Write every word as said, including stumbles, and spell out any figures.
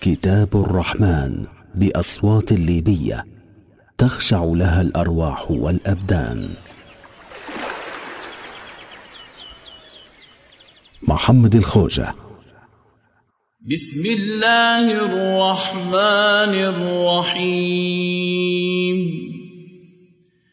كتاب الرحمن بأصوات ليبية تخشع لها الأرواح والأبدان. محمد الخوجة. بسم الله الرحمن الرحيم.